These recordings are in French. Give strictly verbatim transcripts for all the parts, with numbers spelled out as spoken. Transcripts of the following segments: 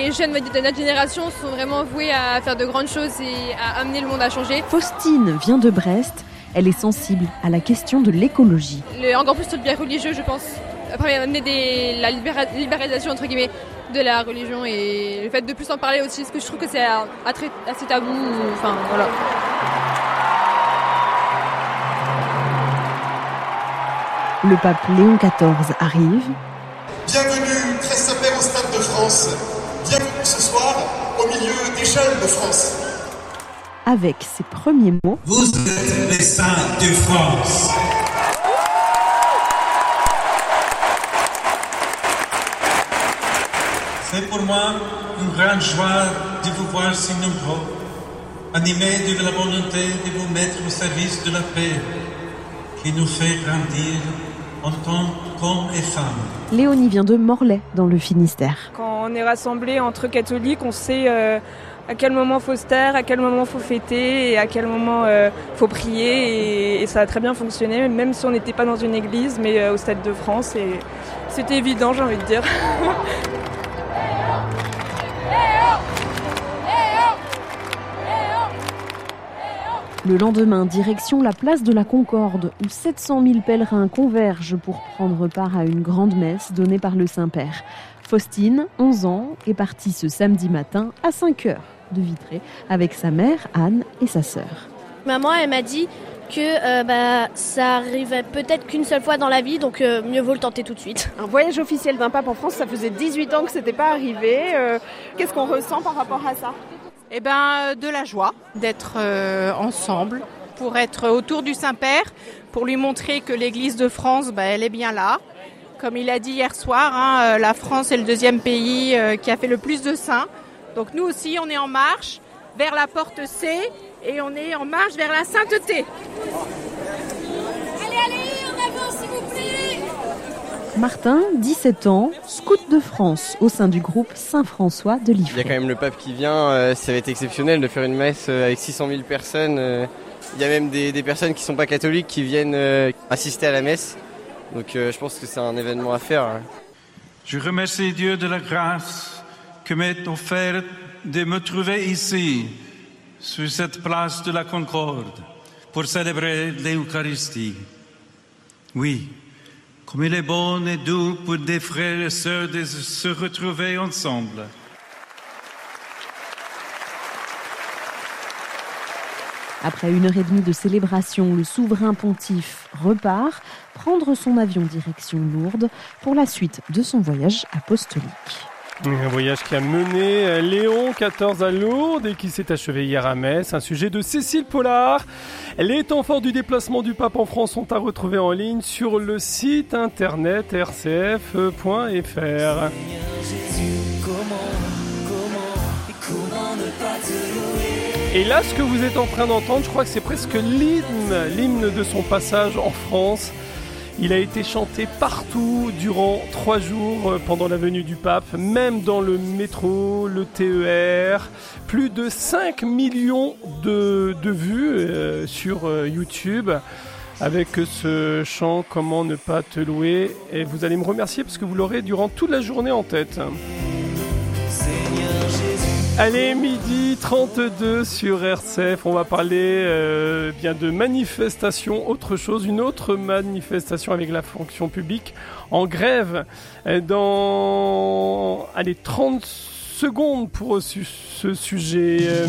les jeunes de notre génération sont vraiment voués à faire de grandes choses et à amener le monde à changer. Faustine vient de Brest. Elle est sensible à la question de l'écologie. Le, encore plus sur le biais religieux, je pense. Après, amener des, la libéra, libéralisation, entre guillemets, de la religion et le fait de plus en parler aussi, parce que je trouve que c'est assez tabou. Enfin, voilà. Le pape Léon quatorze arrive. Bienvenue, très Saint-Père, au Stade de France. Bienvenue ce soir au milieu des jeunes de France. Avec ses premiers mots. Vous êtes les saints de France. C'est pour moi une grande joie de vous voir si nombreux, animés de la volonté de vous mettre au service de la paix qui nous fait grandir en tant qu'hommes et femmes. Léonie vient de Morlaix, dans le Finistère. Quand on est rassemblés entre catholiques, on sait euh, à quel moment faut se taire, à quel moment faut fêter et à quel moment euh, faut prier. Et, et ça a très bien fonctionné, même si on n'était pas dans une église, mais euh, au Stade de France. Et c'était évident, j'ai envie de dire. Le lendemain, direction la place de la Concorde, où sept cent mille pèlerins convergent pour prendre part à une grande messe donnée par le Saint-Père. Faustine, onze ans, est partie ce samedi matin à cinq heures de Vitré avec sa mère, Anne, et sa sœur. Maman, elle m'a dit que euh, bah, ça arrivait peut-être qu'une seule fois dans la vie, donc euh, mieux vaut le tenter tout de suite. Un voyage officiel d'un pape en France, ça faisait dix-huit ans que ce n'était pas arrivé. Euh, qu'est-ce qu'on ressent par rapport à ça ? Eh ben, de la joie d'être euh, ensemble, pour être autour du Saint-Père, pour lui montrer que l'Église de France, ben, elle est bien là. Comme il a dit hier soir, hein, la France est le deuxième pays euh, qui a fait le plus de saints. Donc nous aussi, on est en marche vers la porte C et on est en marche vers la sainteté. Allez, allez, en avant s'il vous plaît. Martin, dix-sept ans, scout de France au sein du groupe Saint-François de Liffré. Il y a quand même le pape qui vient, euh, ça va être exceptionnel de faire une messe avec six cent mille personnes. Euh, il y a même des, des personnes qui ne sont pas catholiques qui viennent euh, assister à la messe. Donc euh, je pense que c'est un événement à faire. Hein. Je remercie Dieu de la grâce que m'est offerte de me trouver ici, sur cette place de la Concorde, pour célébrer l'Eucharistie. Oui. Comme il est bon et doux pour des frères et sœurs de se retrouver ensemble. Après une heure et demie de célébration, le souverain pontife repart prendre son avion direction Lourdes pour la suite de son voyage apostolique. Un voyage qui a mené Léon quatorze à Lourdes et qui s'est achevé hier à Metz. Un sujet de Cécile Pollard. Les temps forts du déplacement du pape en France sont à retrouver en ligne sur le site internet r c f point f r. Et là, ce que vous êtes en train d'entendre, je crois que c'est presque l'hymne, l'hymne de son passage en France. Il a été chanté partout durant trois jours pendant la venue du pape, même dans le métro, le T E R. Plus de cinq millions de, de vues euh, sur euh, YouTube avec ce chant « Comment ne pas te louer ». Et vous allez me remercier parce que vous l'aurez durant toute la journée en tête. Allez, midi trente-deux sur R C F, on va parler euh, bien de manifestation, autre chose, une autre manifestation avec la fonction publique en grève dans allez, trente secondes pour ce, ce sujet. Euh,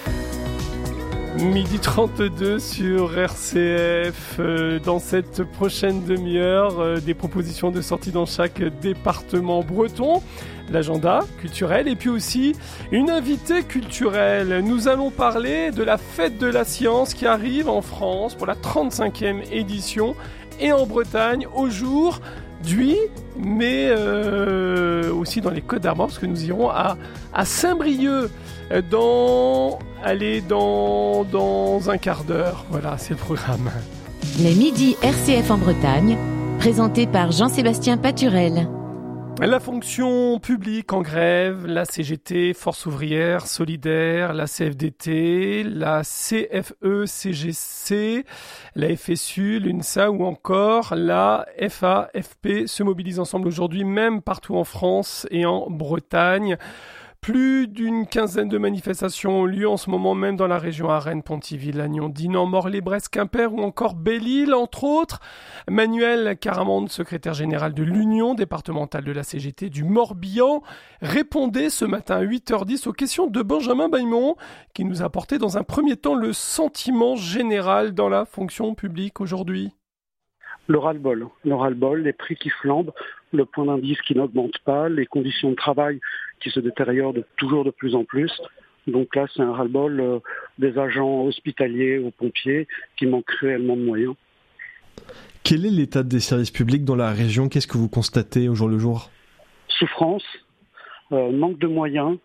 midi trente-deux sur R C F, euh, dans cette prochaine demi-heure, euh, des propositions de sortie dans chaque département breton. L'agenda culturel et puis aussi une invitée culturelle. Nous allons parler de la fête de la science qui arrive en France pour la trente-cinquième édition et en Bretagne au jour d'Huy, mais euh, aussi dans les Côtes d'Armor parce que nous irons à, à Saint-Brieuc dans, allez, dans, dans un quart d'heure. Voilà, c'est le programme. Les midis R C F en Bretagne, présenté par Jean-Sébastien Paturel. La fonction publique en grève, la C G T, Force ouvrière, Solidaire, la C F D T, la C F E C G C, la F S U, l'UNSA ou encore la F A F P se mobilisent ensemble aujourd'hui, même partout en France et en Bretagne. Plus d'une quinzaine de manifestations ont lieu en ce moment même dans la région à Rennes, Pontivy, Lannion, Dinan, Morlaix, Brest, Quimper ou encore Belle-Île, entre autres. Manuel Caramande, secrétaire général de l'Union départementale de la C G T du Morbihan, répondait ce matin à huit heures dix aux questions de Benjamin Bailmont, qui nous a apporté dans un premier temps le sentiment général dans la fonction publique aujourd'hui. Le ras-le-bol, le ras-le-bol, les prix qui flambent, le point d'indice qui n'augmente pas, les conditions de travail qui se détériorent de, toujours de plus en plus. Donc là, c'est un ras-le-bol euh, des agents hospitaliers aux pompiers qui manquent cruellement de moyens. Quel est l'état des services publics dans la région ? Qu'est-ce que vous constatez au jour le jour ? Souffrance, euh, manque de moyens,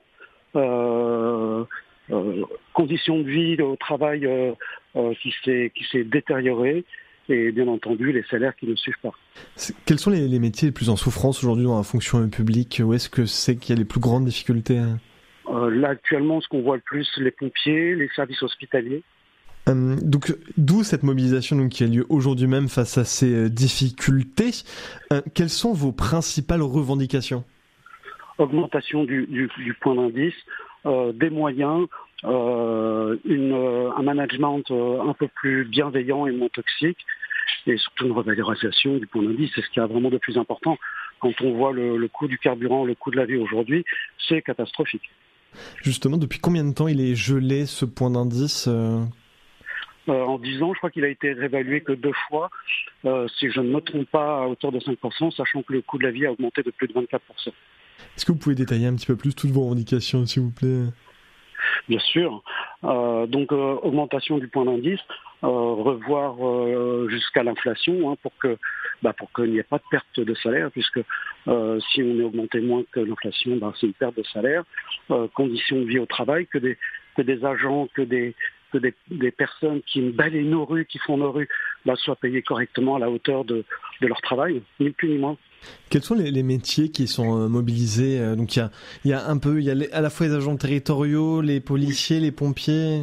euh, euh, conditions de vie au travail euh, euh, qui s'est, qui s'est détériorée. Et bien entendu, les salaires qui ne suivent pas. Quels sont les, les métiers les plus en souffrance aujourd'hui dans la fonction publique ? Où est-ce que c'est qu'il y a les plus grandes difficultés ? euh, Là, actuellement, ce qu'on voit le plus, les pompiers, les services hospitaliers. Euh, donc, d'où cette mobilisation donc, qui a lieu aujourd'hui même face à ces euh, difficultés. Euh, quelles sont vos principales revendications ? Augmentation du, du, du point d'indice, euh, des moyens, euh, une, euh, un management euh, un peu plus bienveillant et moins toxique, et surtout une revalorisation du point d'indice. C'est ce qui est vraiment de plus important. Quand on voit le, le coût du carburant, le coût de la vie aujourd'hui, c'est catastrophique. Justement, depuis combien de temps il est gelé ce point d'indice euh... Euh, en dix ans, je crois qu'il a été réévalué que deux fois, euh, si je ne me trompe pas, à hauteur de cinq pour cent, sachant que le coût de la vie a augmenté de plus de vingt-quatre pour cent. Est-ce que vous pouvez détailler un petit peu plus toutes vos revendications, s'il vous plaît ? Bien sûr. Euh, donc, euh, augmentation du point d'indice, euh, revoir euh, jusqu'à l'inflation hein, pour que, bah, pour qu'il n'y ait pas de perte de salaire, puisque euh, si on est augmenté moins que l'inflation, bah, c'est une perte de salaire. Euh, conditions de vie au travail, que des, que des agents, que des que des, des personnes qui balayent nos rues, qui font nos rues, bah, soient payées correctement à la hauteur de, de leur travail, ni plus ni moins. Quels sont les, les métiers qui sont euh, mobilisés euh, Donc il y a, y a un peu, il y a les, à la fois les agents territoriaux, les policiers, les pompiers.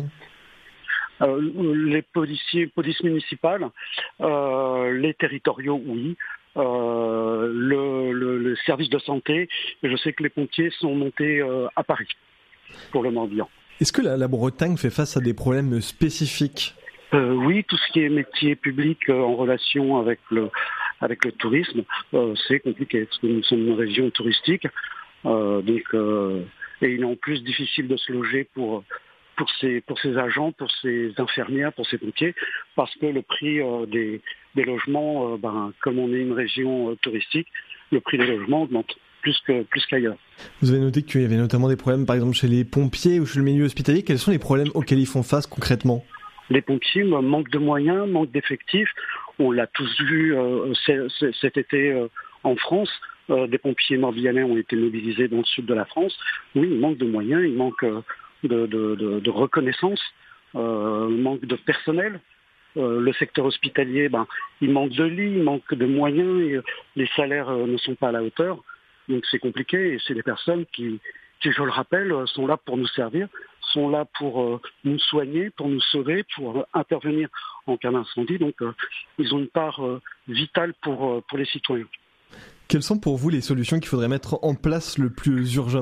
Euh, les policiers, police municipale, euh, les territoriaux, oui. Euh, le, le, le service de santé. Et je sais que les pompiers sont montés euh, à Paris pour le Morbihan. Est-ce que la, la Bretagne fait face à des problèmes spécifiques ? euh, Oui, tout ce qui est métier public euh, en relation avec le, avec le tourisme, euh, c'est compliqué parce que nous sommes une région touristique. Euh, donc, euh, et il est en plus difficile de se loger pour, pour, ces, pour ces agents, pour ces infirmières, pour ces pompiers, parce que le prix euh, des, des logements, euh, ben, comme on est une région euh, touristique, le prix des logements augmente. Plus, que, plus qu'ailleurs. Vous avez noté qu'il y avait notamment des problèmes, par exemple, chez les pompiers ou chez le milieu hospitalier. Quels sont les problèmes auxquels ils font face concrètement ? Les pompiers, manque de moyens, manque d'effectifs. On l'a tous vu euh, c- c- cet été euh, en France. Euh, des pompiers morbihanais ont été mobilisés dans le sud de la France. Oui, il manque de moyens, il manque euh, de, de, de, de reconnaissance, euh, il manque de personnel. Euh, le secteur hospitalier, ben, il manque de lits, il manque de moyens, et, euh, les salaires euh, ne sont pas à la hauteur. Donc c'est compliqué et c'est des personnes qui, qui, je le rappelle, sont là pour nous servir, sont là pour euh, nous soigner, pour nous sauver, pour euh, intervenir en cas d'incendie. Donc euh, ils ont une part euh, vitale pour, euh, pour les citoyens. Quelles sont pour vous les solutions qu'il faudrait mettre en place le plus urgemment ?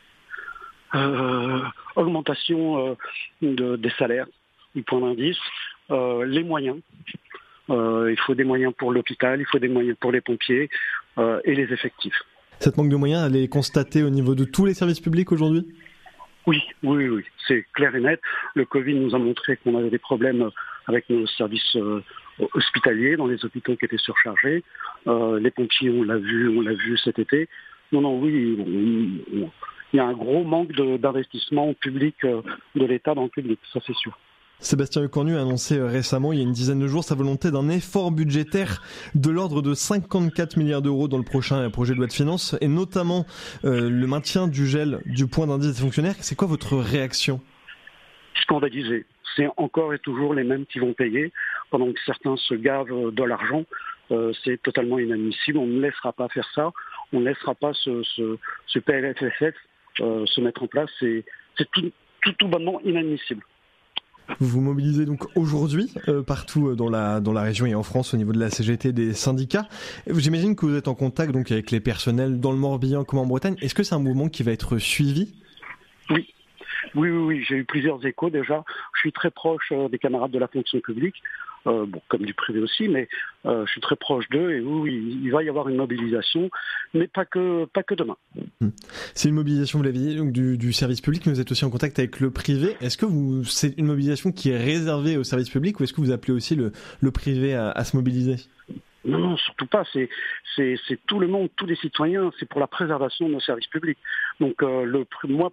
euh, Augmentation euh, de, des salaires, du point d'indice, euh, les moyens. Euh, il faut des moyens pour l'hôpital, il faut des moyens pour les pompiers euh, et les effectifs. Cette manque de moyens, elle est constatée au niveau de tous les services publics aujourd'hui ? Oui, oui, oui, c'est clair et net. Le Covid nous a montré qu'on avait des problèmes avec nos services euh, hospitaliers, dans les hôpitaux qui étaient surchargés. Euh, les pompiers, on l'a vu, on l'a vu cet été. Non, non, oui, on, on, il y a un gros manque de, d'investissement public euh, de l'État dans le public, ça c'est sûr. Sébastien Lecornu a annoncé récemment, il y a une dizaine de jours, sa volonté d'un effort budgétaire de l'ordre de cinquante-quatre milliards d'euros dans le prochain projet de loi de finances, et notamment euh, le maintien du gel du point d'indice des fonctionnaires. C'est quoi votre réaction ? Scandalisé. C'est encore et toujours les mêmes qui vont payer, pendant que certains se gavent de l'argent. Euh, c'est totalement inadmissible. On ne laissera pas faire ça. On ne laissera pas ce, ce, ce P L F S S euh, se mettre en place. C'est, c'est tout, tout, tout bonnement inadmissible. Vous vous mobilisez donc aujourd'hui euh, partout dans la dans la région et en France au niveau de la C G T, des syndicats. J'imagine que vous êtes en contact donc avec les personnels dans le Morbihan comme en Bretagne. Est-ce que c'est un mouvement qui va être suivi ? Oui. Oui, oui, oui, j'ai eu plusieurs échos déjà. Je suis très proche euh, des camarades de la fonction publique, euh, bon, comme du privé aussi, mais euh, je suis très proche d'eux et oui, oui, il va y avoir une mobilisation, mais pas que, pas que demain. C'est une mobilisation, vous l'avez dit, donc du, du service public, mais vous êtes aussi en contact avec le privé. Est-ce que vous, c'est une mobilisation qui est réservée au service public ou est-ce que vous appelez aussi le, le privé à, à se mobiliser ? Non, non, surtout pas. C'est, c'est, c'est tout le monde, tous les citoyens. C'est pour la préservation de nos services publics. Donc, euh, le, moi,